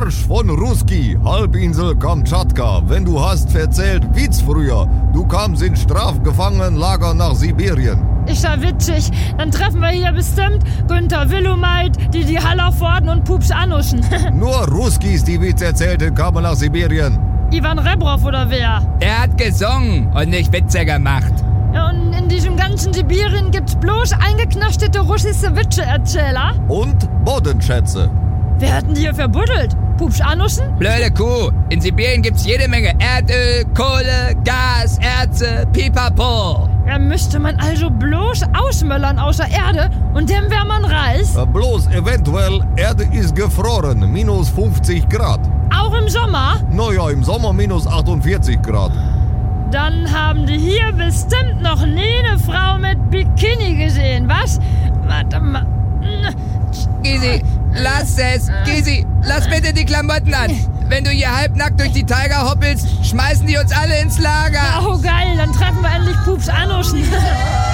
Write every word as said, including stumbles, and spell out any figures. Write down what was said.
Marsch von Ruski, Halbinsel Kamtschatka. Wenn du hast verzählt, wie's früher. Du kamst in Strafgefangenenlager nach Sibirien. Ist ja witzig. Dann treffen wir hier bestimmt Günther Willumeit, Didi Hallervorden und Pups Anuschen. Nur Ruskis, die Witz erzählten, kamen nach Sibirien. Ivan Rebrov oder wer? Er hat gesungen und nicht Witze gemacht. Ja, und in diesem ganzen Sibirien gibt's bloß eingeknachtete russische Witzeerzähler. Und Bodenschätze. Wer hat denn die hier verbuddelt? Pups Anuschen? Blöde Kuh. In Sibirien gibt's jede Menge Erdöl, Kohle, Gas, Erze, Pipapo. Ja, müsste man also bloß ausmöllern außer Erde und dann wär man reich. Äh, bloß eventuell, Erde ist gefroren, minus fünfzig Grad. Auch im Sommer? Naja, im Sommer minus achtundvierzig Grad. Dann haben die hier bestimmt noch nie eine Frau mit Bikini gesehen, was? Warte mal. Gysi, lass es. Gysi, lass bitte die Klamotten an. Wenn du hier halbnackt durch die Taiga hoppelst, schmeißen die uns alle ins Lager. Oh geil, dann treffen wir endlich Pups Anuschen.